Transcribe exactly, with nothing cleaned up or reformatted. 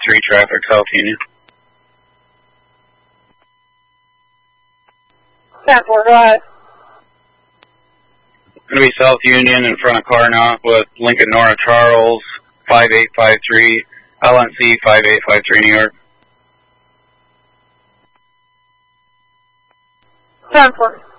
three traffic, South Union. ten four, go ahead. Going to be South Union in front of Carnot with Lincoln Nora Charles, five eight five three, L N C five eight five three, New York. ten four.